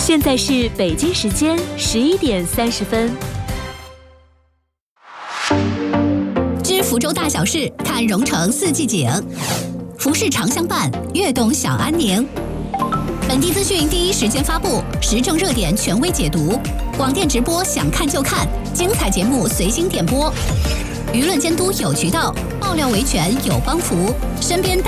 现在是北京时间11:30。 知福州大小事，看蓉城四季景。服饰常相伴，悦动享安宁。本地资讯第一时间发布，时政热点权威解读，广电直播想看就看，精彩节目随心点播。舆论监督有渠道，爆料维权有帮扶，身边